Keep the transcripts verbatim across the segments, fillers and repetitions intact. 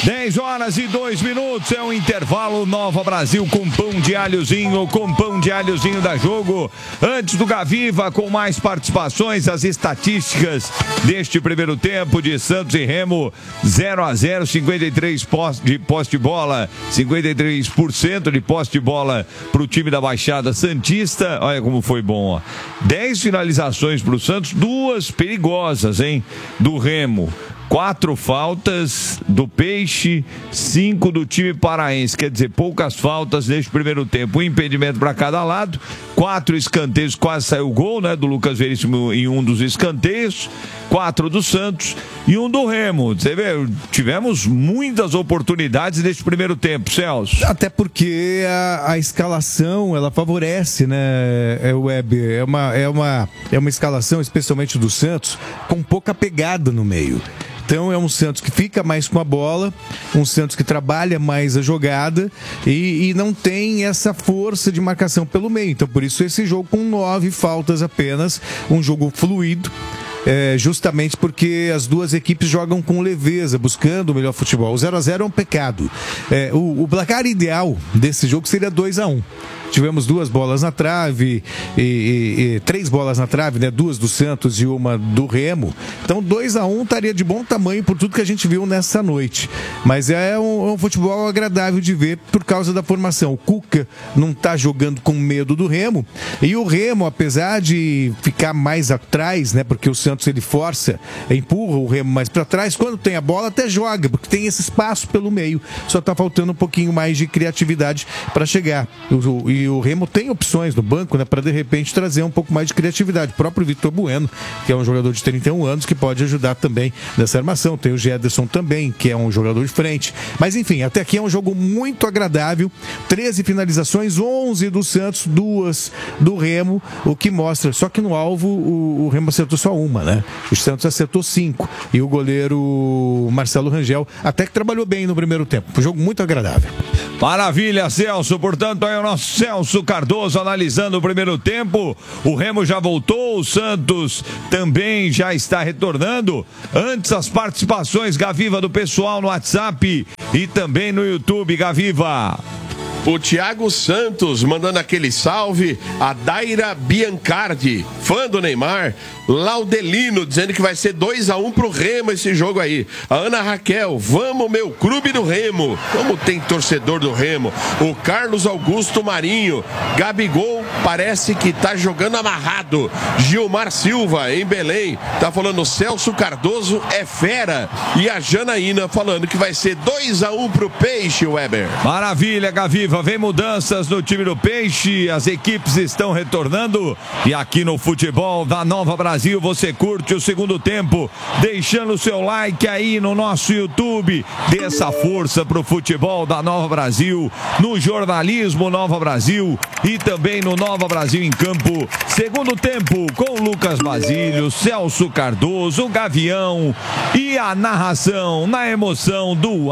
dez horas e dois minutos, é o intervalo. Nova Brasil com pão de alhozinho, com pão de alhozinho da Jogo. Antes do Gaviva, com mais participações, as estatísticas deste primeiro tempo de Santos e Remo, zero a zero, cinquenta e três posse de posse de bola, cinquenta e três por cento de posse de bola para o time da Baixada Santista. Olha como foi bom, ó. dez finalizações para o Santos, duas perigosas, hein, do Remo. Quatro faltas do Peixe, cinco do time paraense. Quer dizer, poucas faltas neste primeiro tempo. Um impedimento para cada lado. Quatro escanteios, quase saiu o gol, né? Do Lucas Veríssimo em um dos escanteios. Quatro do Santos e um do Remo. Você vê, tivemos muitas oportunidades neste primeiro tempo, Celso. Até porque a, a escalação, ela favorece, né, é, Web? É uma, é, uma, é uma escalação, especialmente do Santos, com pouca pegada no meio. Então é um Santos que fica mais com a bola, um Santos que trabalha mais a jogada e, e não tem essa força de marcação pelo meio. Então por isso esse jogo com nove faltas apenas, um jogo fluido. É, justamente porque as duas equipes jogam com leveza, buscando o melhor futebol. O zero a zero é um pecado. É, o, o placar ideal desse jogo seria dois a um. Tivemos duas bolas na trave, e, e, e três bolas na trave, né? Duas do Santos e uma do Remo. Então dois a um estaria de bom tamanho por tudo que a gente viu nessa noite. Mas é um, é um futebol agradável de ver por causa da formação. O Cuca não está jogando com medo do Remo. E o Remo, apesar de ficar mais atrás, né? Porque o Santos ele força, empurra o Remo mais para trás, quando tem a bola até joga, porque tem esse espaço pelo meio. Só está faltando um pouquinho mais de criatividade para chegar. O, e o Remo tem opções no banco, né, para de repente trazer um pouco mais de criatividade. O próprio Vitor Bueno, que é um jogador de trinta e um anos, que pode ajudar também nessa armação. Tem o Gederson também, que é um jogador de frente. Mas enfim, até aqui é um jogo muito agradável. treze finalizações, onze do Santos, duas do Remo, o que mostra, só que no alvo o, o Remo acertou só uma, né? O Santos acertou cinco. E o goleiro Marcelo Rangel até que trabalhou bem no primeiro tempo. Foi um jogo muito agradável. Maravilha, Celso. Portanto, aí o nosso Celso Cardoso analisando o primeiro tempo. O Remo já voltou, o Santos também já está retornando. Antes, as participações, Gaviva, do pessoal no WhatsApp e também no YouTube, Gaviva. O Thiago Santos mandando aquele salve. A Daira Biancardi, fã do Neymar. Laudelino dizendo que vai ser dois a um pro Remo esse jogo aí. A Ana Raquel, vamos meu clube do Remo. Como tem torcedor do Remo. O Carlos Augusto Marinho, Gabigol parece que tá jogando amarrado. Gilmar Silva em Belém tá falando Celso Cardoso é fera. E a Janaína falando que vai ser dois a um pro Peixe, Weber. Maravilha, Gaviva. Vem mudanças no time do Peixe, as equipes estão retornando e aqui no futebol da Nova Brasil você curte o segundo tempo, deixando o seu like aí no nosso YouTube, dê essa força pro futebol da Nova Brasil, no jornalismo Nova Brasil e também no Nova Brasil em Campo. Segundo tempo com Lucas Basílio, Celso Cardoso, Gavião e a narração na emoção do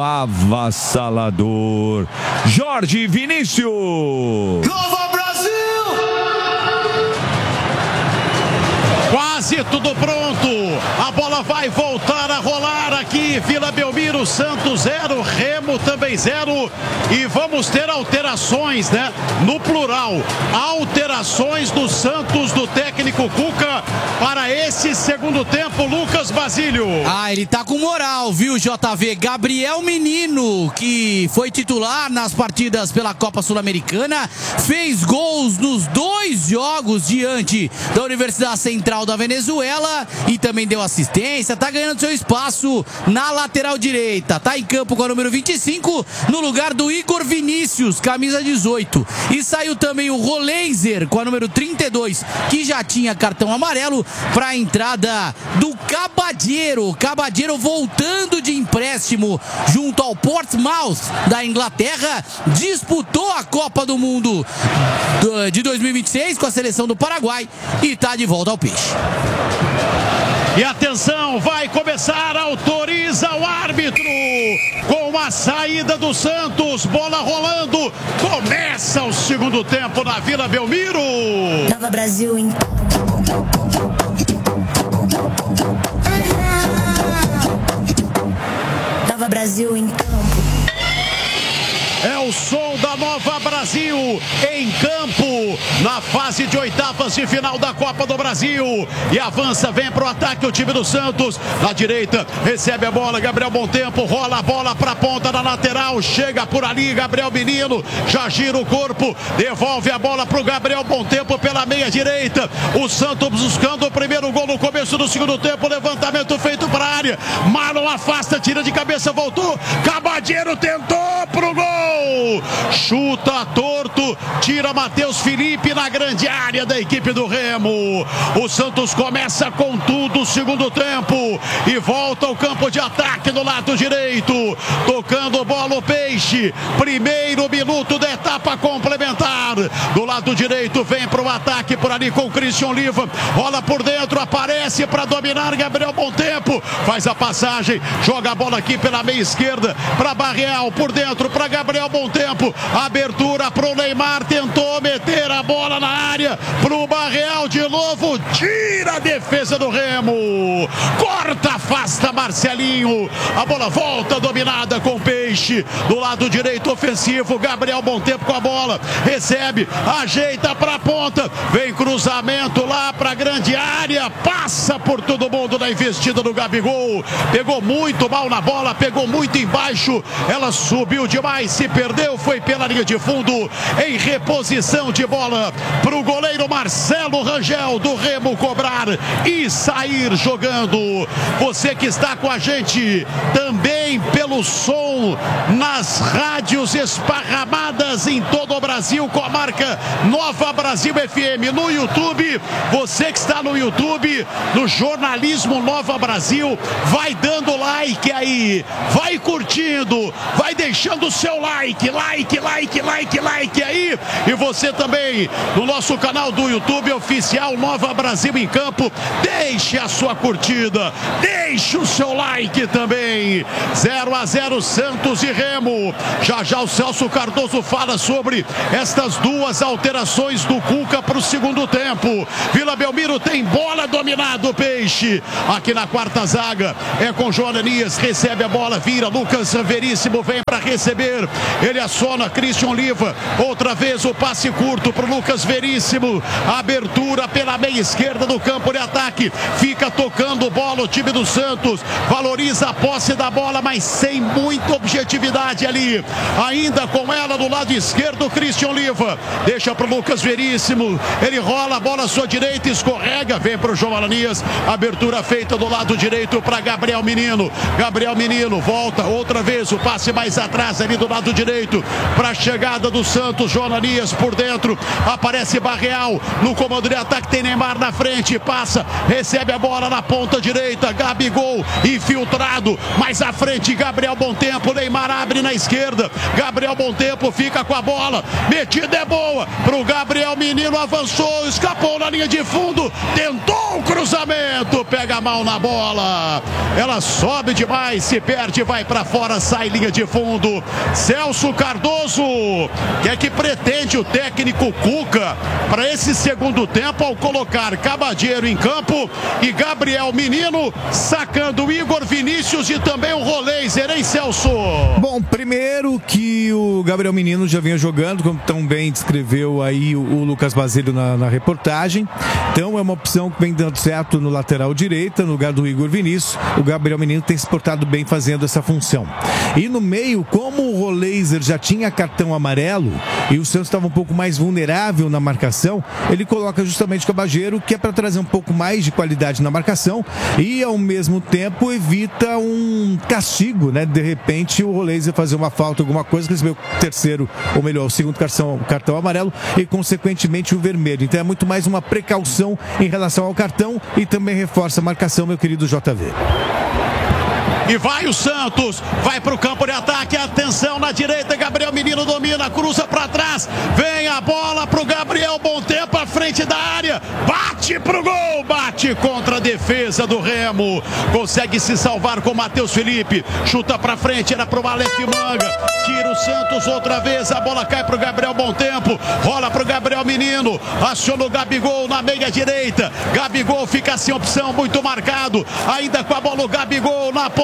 avassalador Jorge Vinícius. Nova Brasil! Quase tudo pronto. A bola vai voltar a rolar aqui. Vila Belmiro, Santos zero, Remo também zero. E vamos ter alterações, né? No plural. Alterações do Santos, do técnico Cuca, para esse segundo tempo, Lucas Basílio. Ah, ele tá com moral, viu, J V? Gabriel Menino, que foi titular nas partidas pela Copa Sul-Americana, fez gols nos dois jogos diante da Universidade Central da Venezuela e também deu assistência, tá ganhando seu espaço na lateral direita, tá em campo com a número vinte e cinco, no lugar do Igor Vinícius, camisa dezoito. E saiu também o Roleiser com a número trinta e dois, que já tinha cartão amarelo, para a entrada do Caballero. Caballero voltando de empréstimo junto ao Portsmouth da Inglaterra, disputou a Copa do Mundo de dois mil e vinte e seis com a seleção do Paraguai e tá de volta ao Peixe. E atenção, vai começar, autoriza o árbitro, com a saída do Santos, bola rolando, começa o segundo tempo na Vila Belmiro. Nova Brasil em... Nova Brasil. Brasil em campo. É o som da Nova Brasil em campo na fase de oitavas de final da Copa do Brasil. E avança, vem pro ataque o time do Santos. Na direita, recebe a bola, Gabriel Bom Tempo, rola a bola pra ponta da lateral. Chega por ali, Gabriel Menino, já gira o corpo, devolve a bola pro Gabriel Bom Tempo pela meia direita. O Santos buscando o primeiro gol no começo do segundo tempo. Levantamento feito pra área. Marlon afasta, tira de cabeça, voltou. Cabadeiro tentou pro gol. Chuta torto, tira Matheus Felipe na grande área da equipe do Remo. O Santos começa com tudo o segundo tempo e volta ao campo de ataque do lado direito, tocando bola o Peixe. Primeiro minuto da etapa complementar. Do lado direito vem para o ataque por ali com o Christian Oliva, rola por dentro, aparece para dominar Gabriel Bom Tempo, faz a passagem, joga a bola aqui pela meia esquerda para Barreal, por dentro para Gabriel Bom Tempo, abertura pro Neymar, tentou meter a bola na área pro Barreal de novo, tira a defesa do Remo, corta, afasta Marcelinho, a bola volta dominada com o Peixe, do lado direito ofensivo, Gabriel Bom Tempo com a bola, recebe, ajeita pra ponta, vem cruzamento lá pra grande área, passa por todo mundo na investida do Gabigol, pegou muito mal na bola, pegou muito embaixo, ela subiu demais, se perdeu, foi pela linha de fundo, em reposição de bola pro goleiro Marcelo Rangel do Remo cobrar e sair jogando. Você que está com a gente também pelo som nas rádios esparramadas em todo o Brasil com a marca Nova Brasil F M no YouTube, você que está no YouTube, no jornalismo Nova Brasil, vai dando like aí, vai curtindo, vai deixando o seu like, like, like, like, like aí, e você também no nosso canal do YouTube oficial Nova Brasil em Campo, deixe a sua curtida, deixe o seu like também. Zero a zero Santos e Remo. Já já o Celso Cardoso fala sobre estas duas alterações do Cuca para o segundo tempo. Vila Belmiro tem bola, dominado o Peixe. Aqui na quarta zaga é com João Anias, recebe a bola, vira Lucas Veríssimo, vem para receber, ele aciona Christian Oliva, outra vez o passe curto para o Lucas Veríssimo, abertura pela meia esquerda do campo de ataque, fica tocando bola o time do Santos, valoriza a posse da bola, mas sem muita objetividade ali, ainda com ela do lado esquerdo, Christian Oliva, deixa para o Lucas Veríssimo, ele rola a bola à sua direita, escorrega, vem para o João Anias, abertura feita do lado direito para Gabriel Menino, Gabriel Menino volta, outra vez o passe mais atrás ali do lado direito, para a chegada do Santos, João Anias por dentro, aparece Barreal, no comando de ataque tem Neymar na frente, passa, recebe a bola na ponta direita, Gabigol infiltrado, mais à frente Gabriel Bom Tempo, Neymar abre na esquerda, Gabriel Bom Tempo fica com a bola, metida é boa, pro Gabriel Menino, avançou, escapou na linha de fundo, tentou o cruzamento, pega mal na bola, ela sobe demais, se perde, vai pra fora, sai linha de fundo. Celso Cardoso, que é que pretende o técnico Cuca para esse segundo tempo ao colocar Cabadeiro em campo e Gabriel Menino sacando Igor Vinícius e também o Roleiser, hein, Celso? Bom, primeiro que o Gabriel Menino já vinha jogando, como tão bem descreveu aí o, o Lucas Basílio na, na reportagem, então é uma opção que vem dando certo no lateral direita, no lugar do Igor Vinícius. O Gabriel Menino tem se portado bem fazendo essa função. E no meio, como o Roleiser já tinha cartão amarelo e o Santos estava um pouco mais vulnerável na marcação, ele coloca justamente o Cabadeiro, que é para trazer um pouco mais de qualidade na marcação e ao mesmo tempo evita um castigo, né? De repente o Roleiser fazer uma falta, alguma coisa, recebeu o terceiro, ou melhor, o segundo cartão, cartão amarelo e consequentemente o vermelho. Então é muito mais uma precaução em relação ao cartão e também reforça a marcação, meu querido J V. E vai o Santos, vai pro campo de ataque, atenção na direita, Gabriel Menino domina, cruza pra trás, vem a bola pro Gabriel Bom Tempo à frente da área, bate pro gol, bate contra a defesa do Remo, consegue se salvar com o Matheus Felipe, chuta pra frente, era pro Aleph Manga, tira o Santos outra vez, a bola cai pro Gabriel Bom Tempo, rola pro Gabriel Menino, aciona o Gabigol na meia direita, Gabigol fica sem opção, muito marcado, ainda com a bola o Gabigol na ponta,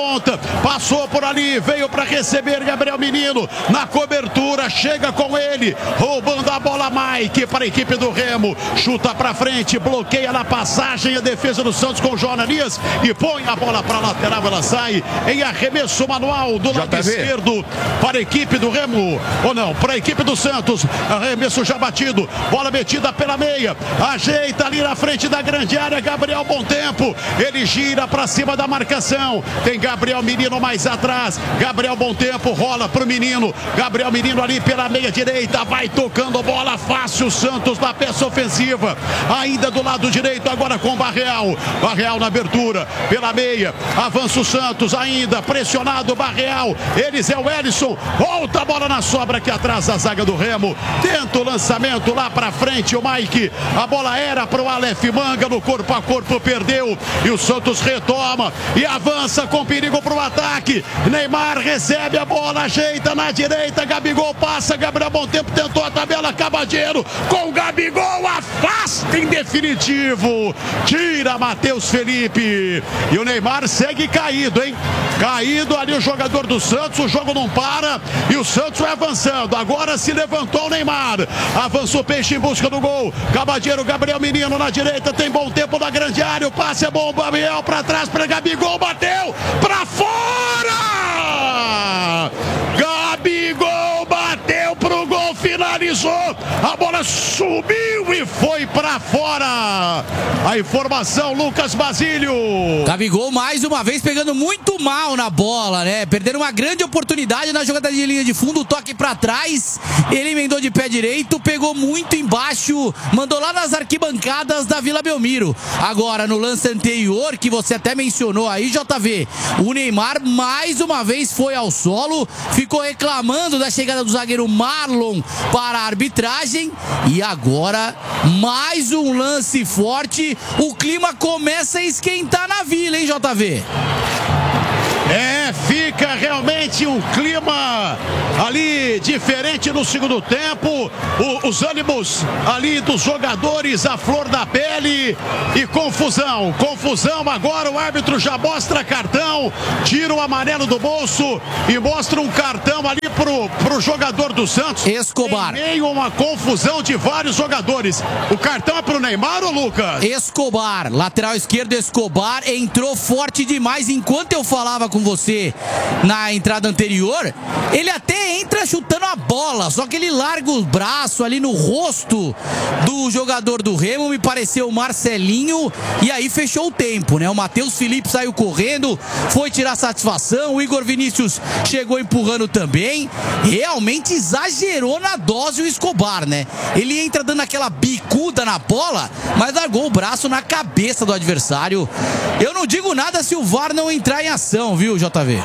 ponta, passou por ali, veio para receber Gabriel Menino, na cobertura, chega com ele, roubando a bola Mike para a equipe do Remo, chuta para frente, bloqueia na passagem a defesa do Santos com o Jonanias e põe a bola para a lateral, ela sai em arremesso manual do lado esquerdo para a equipe do Remo, ou não, para a equipe do Santos, arremesso já batido, bola metida pela meia, ajeita ali na frente da grande área, Gabriel Bom Tempo, ele gira para cima da marcação, tem Gabriel Menino mais atrás, Gabriel Bom Tempo rola pro Menino, Gabriel Menino ali pela meia direita, vai tocando bola fácil, Santos na peça ofensiva, ainda do lado direito agora com Barreal, Barreal na abertura, pela meia, avança o Santos ainda, pressionado Barreal, eles é o Ellison, volta a bola na sobra aqui atrás da zaga do Remo, tenta o lançamento lá pra frente, o Mike, a bola era pro Aleph Manga, no corpo a corpo perdeu, e o Santos retoma, e avança com perigo pro ataque, Neymar recebe a bola, ajeita na direita, Gabigol passa, Gabriel Bom Tempo tentou a tabela, Cabadeiro, com Gabigol, afasta em definitivo, tira Matheus Felipe, e o Neymar segue caído, hein, caído ali o jogador do Santos, o jogo não para, e o Santos vai avançando, agora se levantou o Neymar, avançou o Peixe em busca do gol, Cabadeiro, Gabriel Menino na direita, tem Bom Tempo na grande área, o passe é bom, Gabriel pra trás, pra Gabigol, bateu, pra fora! Gabigol bateu pro gol, finalizou, a bola subiu e foi pra fora. A informação, Lucas Basílio. Gabigol mais uma vez pegando muito mal na bola, né? Perderam uma grande oportunidade na jogada de linha de fundo, o toque pra trás, ele emendou de pé direito, pegou muito embaixo, mandou lá nas arquibancadas da Vila Belmiro. Agora no lance anterior, que você até mencionou aí, J V, o Neymar mais uma vez foi ao solo, ficou reclamando da chegada do zagueiro Marlon para a arbitragem, e agora mais um lance forte, o clima começa a esquentar na Vila, hein, J V? É, fica realmente um clima ali diferente no segundo tempo, o, os ânimos ali dos jogadores à flor da pele e confusão, confusão agora, o árbitro já mostra cartão, tira o amarelo do bolso e mostra um cartão ali pro, pro jogador do Santos. Escobar. Em meio a uma confusão de vários jogadores. O cartão é pro Neymar ou Lucas? Escobar, lateral esquerdo Escobar, entrou forte demais enquanto eu falava com você na entrada anterior, ele até entra chutando a bola, só que ele larga o braço ali no rosto do jogador do Remo, me pareceu o Marcelinho, e aí fechou o tempo, né? O Matheus Felipe saiu correndo, foi tirar satisfação, o Igor Vinícius chegou empurrando também, realmente exagerou na dose o Escobar, né? Ele entra dando aquela bicuda na bola, mas largou o braço na cabeça do adversário. Eu não digo nada se o V A R não entrar em ação, viu, J V?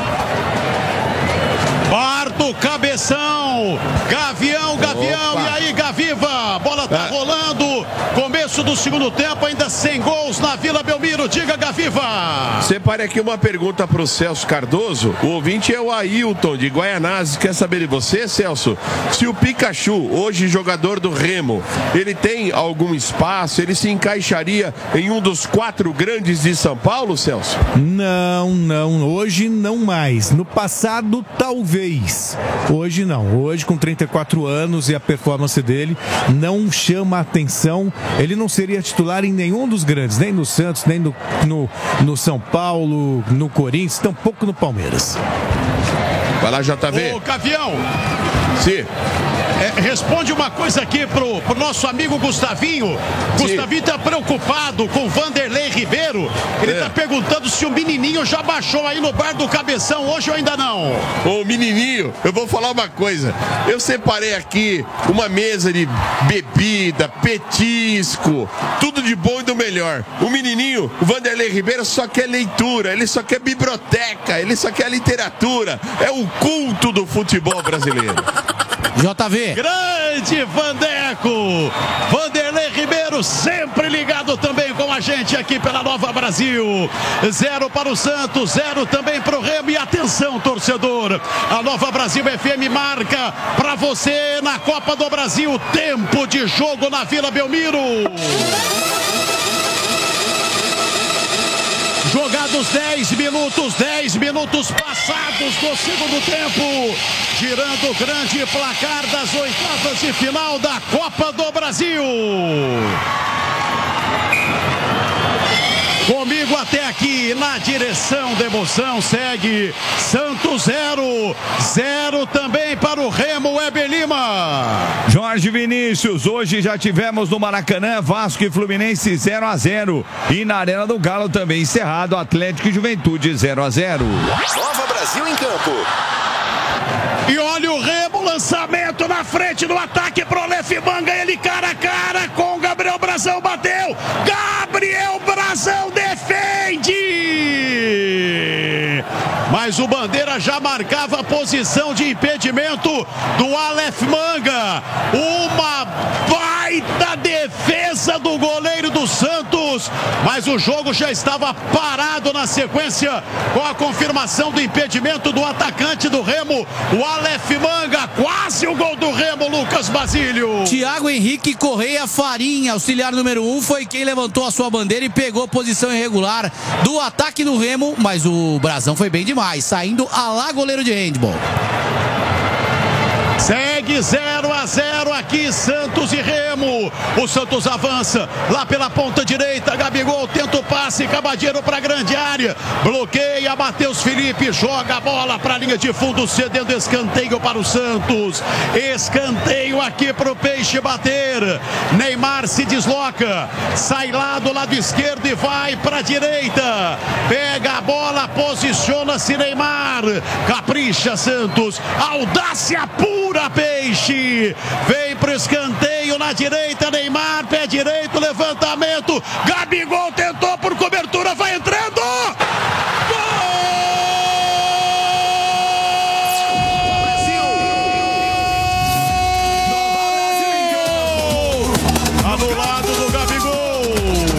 Parto, cabeção, Gavião, Gavião, Opa. E aí, Gaviva, bola tá é. rolando, começo do segundo tempo, ainda sem gols na Vila Belmiro, diga, Gaviva. Separe aqui uma pergunta pro Celso Cardoso, o ouvinte é o Ailton de Guaianazes, quer saber de você, Celso, se o Pikachu, hoje jogador do Remo, ele tem algum espaço, ele se encaixaria em um dos quatro grandes de São Paulo, Celso? Não, não, hoje não mais, no passado talvez. Hoje não, hoje com trinta e quatro anos e a performance dele não chama a atenção, ele não seria titular em nenhum dos grandes, nem no Santos, nem no, no, no São Paulo, no Corinthians, tampouco no Palmeiras. Vai lá, J V. Ô, Gavião. Sim. É, responde uma coisa aqui pro, pro nosso amigo Gustavinho. Sim. Gustavinho tá preocupado com Vanderlei Ribeiro. Ele é. tá perguntando se o menininho já baixou aí no bar do Cabeção hoje ou ainda não. Ô, menininho, eu vou falar uma coisa. Eu separei aqui uma mesa de bebida, petisco, tudo de bom e do melhor. O menininho, o Vanderlei Ribeiro, só quer leitura, ele só quer biblioteca, ele só quer literatura. É o culto do futebol brasileiro. J V. Grande Vandeco. Vanderlei Ribeiro sempre ligado também com a gente aqui pela Nova Brasil. Zero para o Santos, zero também para o Remo. E atenção, torcedor. A Nova Brasil F M marca para você na Copa do Brasil. Tempo de jogo na Vila Belmiro. Jogados dez minutos, dez minutos passados do segundo tempo. Girando o grande placar das oitavas de final da Copa do Brasil. Comigo até aqui, na direção da emoção, segue Santos zero, zero também para o Remo, Weber Lima. Jorge Vinícius, hoje já tivemos no Maracanã, Vasco e Fluminense zero a zero. E na Arena do Galo também encerrado, Atlético e Juventude zero a zero. Nova Brasil em campo. E olha o Remo, lançamento na frente do ataque pro Lefmanga, ele cara a cara com Gabriel Brazão, bateu, Gabriel Brazão defende! Mas o Bandeira já marcava a posição de impedimento do Aleph Manga. Uma baita defesa do goleiro do Santos, mas o jogo já estava parado na sequência com a confirmação do impedimento do atacante do Remo, o Aleph Manga. Quase o gol do Remo, Lucas Basílio. Thiago Henrique Correia Farinha, auxiliar número um, foi quem levantou a sua bandeira e pegou posição irregular do ataque do Remo, mas o Brazão foi bem demais, saindo a lá goleiro de handball. Segue zero a zero aqui, Santos e Remo. O Santos avança lá pela ponta direita. Gabigol tenta o passe, Cabadeiro para a grande área. Bloqueia, Matheus Felipe, joga a bola para a linha de fundo, cedendo escanteio para o Santos. Escanteio aqui para o Peixe bater. Neymar se desloca, sai lá do lado esquerdo e vai para a direita. Pega a bola, posiciona-se Neymar. Capricha Santos, audácia pura. Peixe, vem pro escanteio na direita, Neymar, pé direito, levantamento, Gabigol tentou por cobertura, vai entrando, gol! Anulado do Gabigol,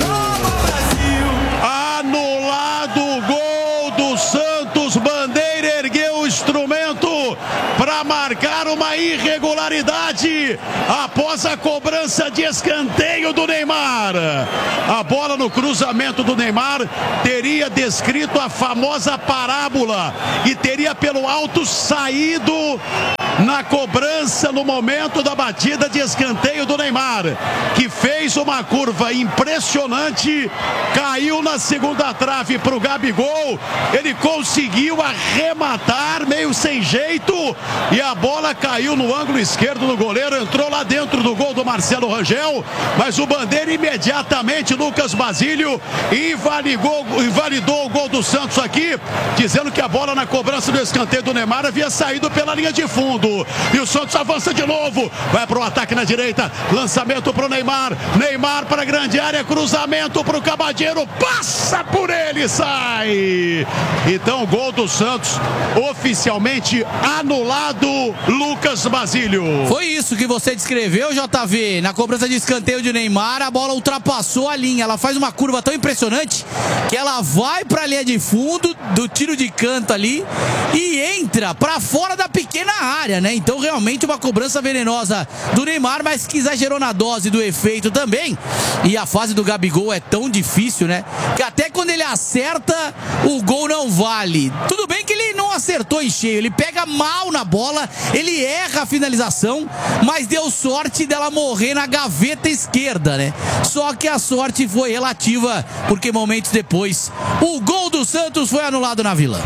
anulado o gol do Santos. Bandeira ergueu o instrumento para marcar uma irregularidade após a cobrança de escanteio do Neymar. A bola no cruzamento do Neymar teria descrito a famosa parábola e teria pelo alto saído na cobrança no momento da batida de escanteio do Neymar, que fez uma curva impressionante, caiu na segunda trave para o Gabigol, ele conseguiu arrematar meio sem jeito e a bola caiu no ângulo esquerdo do goleiro, entrou lá dentro do gol do Marcelo Rangel, mas o Bandeira imediatamente, Lucas Basílio, invalidou, invalidou o gol do Santos aqui, dizendo que a bola na cobrança do escanteio do Neymar havia saído pela linha de fundo. E o Santos avança de novo, vai para o ataque na direita, lançamento para o Neymar, Neymar para a grande área, cruzamento para o Cabadeiro, passa por ele, sai. Então gol do Santos oficialmente anulado, Lucas Basílio. Foi isso que você descreveu, J V. Na cobrança de escanteio de Neymar, a bola ultrapassou a linha, ela faz uma curva tão impressionante que ela vai para a linha de fundo do tiro de canto ali e entra para fora da pequena área, né? Então realmente uma cobrança venenosa do Neymar, mas que exagerou na dose do efeito também. E a fase do Gabigol é tão difícil, né? Que até quando ele acerta, o gol não vale. Tudo bem que ele não acertou em cheio, ele pega mal na bola, ele erra a finalização, mas deu sorte dela morrer na gaveta esquerda, né? Só que a sorte foi relativa, porque momentos depois, o gol do Santos foi anulado na Vila.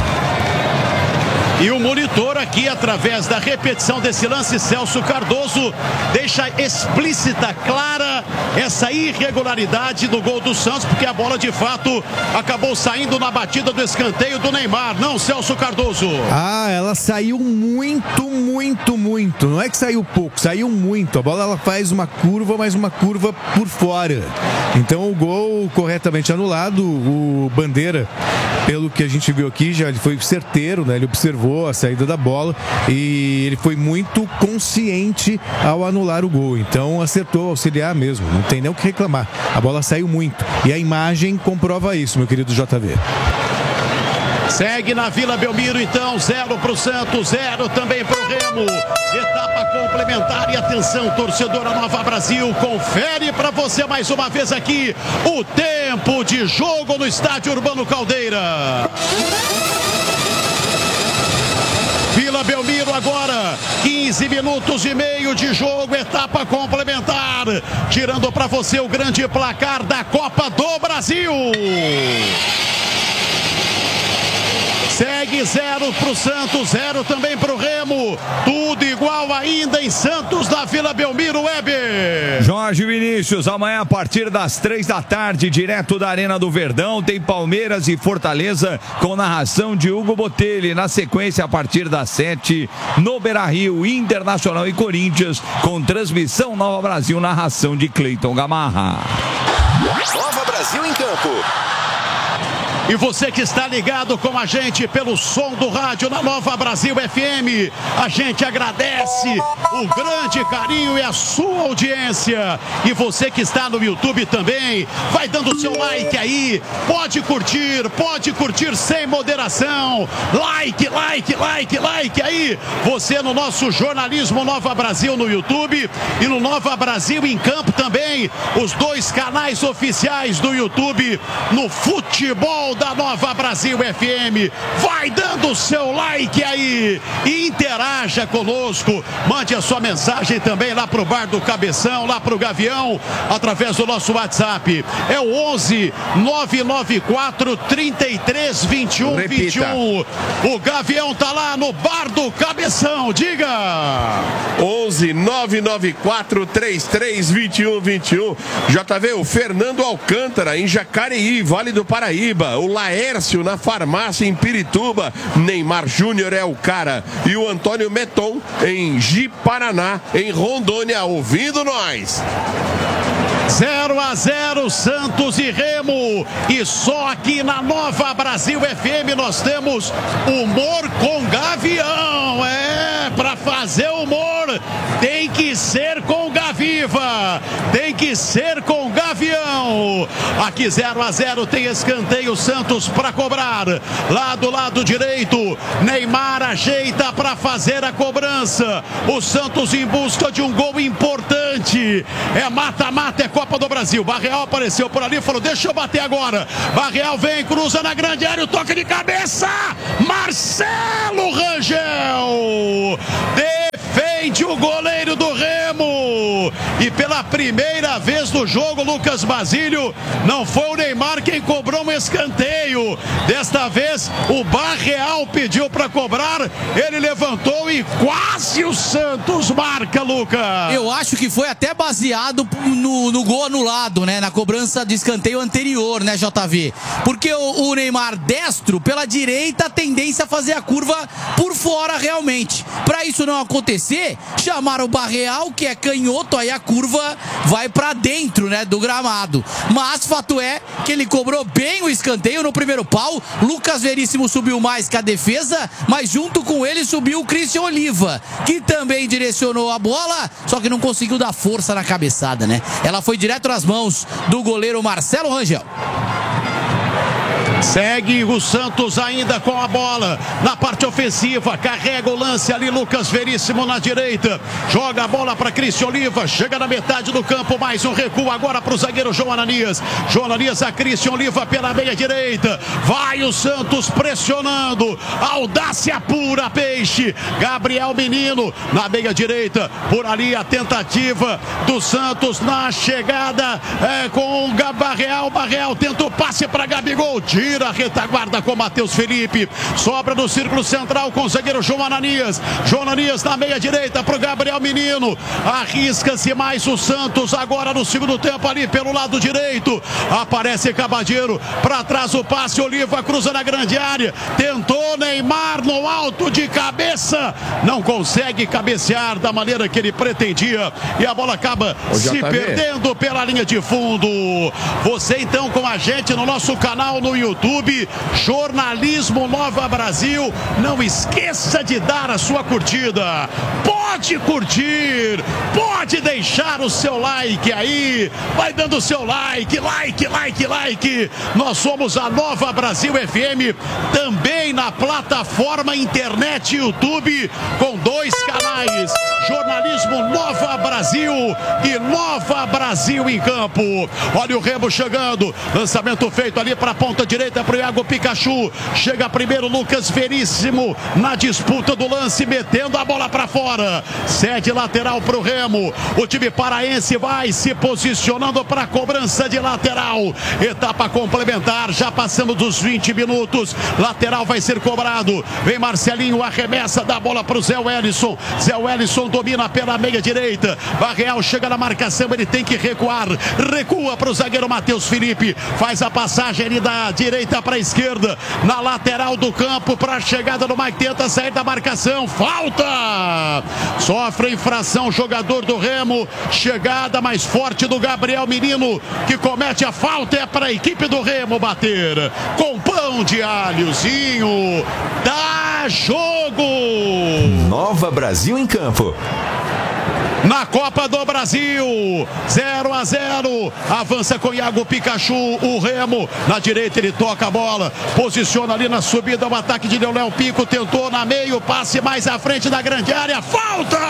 E o monitor aqui, através da repetição desse lance, Celso Cardoso, deixa explícita, clara, essa irregularidade do gol do Santos, porque a bola de fato acabou saindo na batida do escanteio do Neymar. Não, Celso Cardoso. Ah, ela saiu muito, muito, muito. Não é que saiu pouco, saiu muito. A bola ela faz uma curva, mas uma curva por fora. Então o gol corretamente anulado. O Bandeira, pelo que a gente viu aqui, já ele foi certeiro, né? Ele observou a saída da bola e ele foi muito consciente ao anular o gol, então acertou o auxiliar mesmo, não tem nem o que reclamar, a bola saiu muito e a imagem comprova isso, meu querido J V. Segue na Vila Belmiro, então, zero pro Santos, zero também pro Remo. Etapa complementar e atenção, torcedora Nova Brasil, confere pra você mais uma vez aqui o tempo de jogo no Estádio Urbano Caldeira. Vila Belmiro agora, quinze minutos e meio de jogo, etapa complementar, tirando para você o grande placar da Copa do Brasil. Segue zero pro Santos, zero também pro Remo. Tudo igual ainda em Santos, da Vila Belmiro, Weber. Jorge Vinícius, amanhã a partir das três da tarde, direto da Arena do Verdão, tem Palmeiras e Fortaleza com narração de Hugo Botelho. Na sequência, a partir das sete, no Beira-Rio, Internacional e Corinthians, com transmissão Nova Brasil, narração de Cleiton Gamarra. Nova Brasil em campo. E você que está ligado com a gente pelo som do rádio na Nova Brasil F M, a gente agradece o grande carinho e a sua audiência. E você que está no YouTube também, vai dando seu like aí, pode curtir, pode curtir sem moderação. Like, like, like, like aí. Você no nosso jornalismo Nova Brasil no YouTube e no Nova Brasil em campo também, os dois canais oficiais do YouTube no futebol da Nova Brasil F M. Vai dando o seu like aí e interaja conosco. Mande a sua mensagem também lá pro Bar do Cabeção, lá pro Gavião, através do nosso WhatsApp. É o onze nove nove quatro, trinta e três, vinte e um, vinte e um. O Gavião tá lá no Bar do Cabeção. Diga! onze nove nove quatro, trinta e três, vinte e um, vinte e um. J V, o Fernando Alcântara em Jacareí, Vale do Paraíba. O Laércio na farmácia em Pirituba. Neymar Júnior é o cara. E o Antônio Meton em Ji-Paraná, em Rondônia, ouvindo nós. zero a zero Santos e Remo. E só aqui na Nova Brasil F M nós temos humor com Gavião. É, pra fazer humor tem que ser com Gaviva, tem que ser com Gavião. Aqui zero a zero, tem escanteio, Santos para cobrar. Lá do lado direito, Neymar ajeita para fazer a cobrança. O Santos em busca de um gol importante. É mata-mata, é Copa do Brasil. Barreal apareceu por ali e falou: deixa eu bater agora. Barreal vem, cruza na grande área, o toque de cabeça. Marcelo Rangel defende o goleiro do Remo. E pela primeira vez no jogo, Lucas Basílio, não foi o Neymar quem cobrou um escanteio. Desta vez o Barreal pediu para cobrar, ele levantou e quase o Santos marca, Lucas. Eu acho que foi até baseado no, no gol anulado, né? Na cobrança de escanteio anterior, né, J V? Porque o, o Neymar destro, pela direita, a tendência a fazer a curva por fora realmente. Para isso não acontecer, chamaram o Barreal, que é canhoto, aí a curva vai para dentro, né, do gramado. Mas fato é que ele cobrou bem o escanteio no primeiro pau. Lucas Veríssimo subiu mais que a defesa, mas junto com ele subiu o Christian Oliva, que também direcionou a bola, só que não conseguiu dar força na cabeçada, né? Ela foi direto nas mãos do goleiro Marcelo Rangel. Segue o Santos ainda com a bola na parte ofensiva, carrega o lance ali, Lucas Veríssimo na direita, joga a bola para Cristian Oliva, chega na metade do campo, mais um recuo agora para o zagueiro João Ananias. João Ananias a Cristian Oliva pela meia direita, vai o Santos pressionando, audácia pura, Peixe, Gabriel Menino na meia direita, por ali a tentativa do Santos na chegada é, com o Barreal. Barreal tenta o passe para Gabigol, tira a retaguarda com Matheus Felipe, sobra no círculo central com o zagueiro João Ananias. João Ananias na meia direita para o Gabriel Menino, arrisca-se mais o Santos agora no segundo tempo ali pelo lado direito, aparece Cabadeiro, para trás o passe, Oliva cruza na grande área, tentou Neymar no alto de cabeça, não consegue cabecear da maneira que ele pretendia e a bola acaba se perdendo pela linha de fundo. Você então com a gente no nosso canal no YouTube, YouTube, Jornalismo Nova Brasil. Não esqueça de dar a sua curtida. Pode curtir, pode deixar o seu like aí. Vai dando o seu like, like, like, like. Nós somos a Nova Brasil F M, também na plataforma internet YouTube, com dois canais, Jornalismo Nova Brasil e Nova Brasil em Campo. Olha o Remo chegando, lançamento feito ali para a ponta direita para o Iago Pikachu. Chega primeiro Lucas Veríssimo na disputa do lance, metendo a bola para fora. Cede lateral para o Remo. O time paraense vai se posicionando para a cobrança de lateral. Etapa complementar, já passamos dos vinte minutos. Lateral vai ser cobrado. Vem Marcelinho, arremessa da bola para o Zé Wellison. Zé Wellison domina pela meia direita. Barreal chega na marcação, ele tem que recuar. Recua para o zagueiro Matheus Felipe. Faz a passagem ali da direita para a esquerda. Na lateral do campo para a chegada do Mike. Tenta sair da marcação. Falta! Sofre infração jogador do Remo. Chegada mais forte do Gabriel Menino, que comete a falta. É para a equipe do Remo bater. Com pão de alhozinho. Dá jogo! Nova Brasil em Campo. Na Copa do Brasil, zero a zero, avança com Iago Pikachu, o Remo, na direita ele toca a bola, posiciona ali na subida o ataque de Leonel Pico, tentou na meio, passe mais à frente da grande área, falta!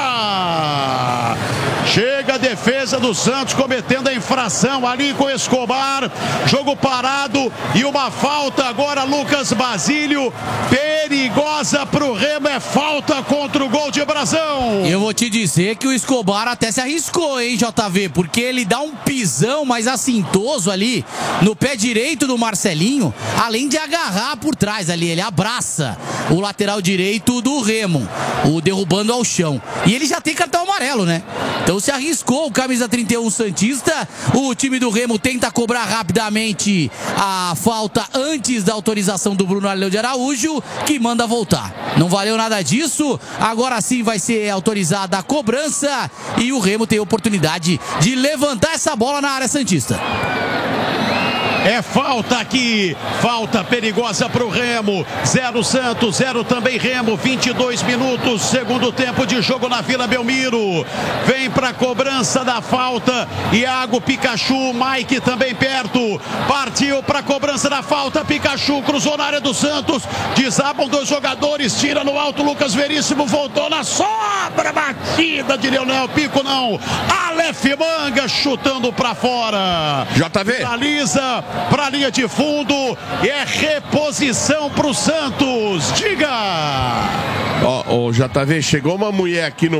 Chega a defesa do Santos cometendo a infração ali com Escobar, jogo parado e uma falta agora, Lucas Basílio, perigosa pro Remo, é falta contra o gol de Brasão. Eu vou te dizer que o Escobar até se arriscou, hein, J V, porque ele dá um pisão mais assintoso ali no pé direito do Marcelinho, além de agarrar por trás ali, ele abraça o lateral direito do Remo, o derrubando ao chão. E ele já tem cartão amarelo, né? Então se arriscou o camisa trinta e um santista. O time do Remo tenta cobrar rapidamente a falta antes da autorização do Bruno Arleu de Araújo, que manda voltar. Não valeu nada disso. Agora sim vai ser autorizada a cobrança e o Remo tem a oportunidade de levantar essa bola na área santista. É falta aqui, falta perigosa para o Remo, zero Santos, zero também Remo, vinte e dois minutos, segundo tempo de jogo na Vila Belmiro, vem para a cobrança da falta, Iago Pikachu, Mike também perto, partiu para a cobrança da falta, Pikachu cruzou na área do Santos, desabam dois jogadores, tira no alto, Lucas Veríssimo voltou na sobra, batida de Leonel Pico, não, Aleph Manga chutando para fora, J V, finaliza para a linha de fundo e é reposição para o Santos. Diga! Ó, oh, oh, J V, chegou uma mulher aqui no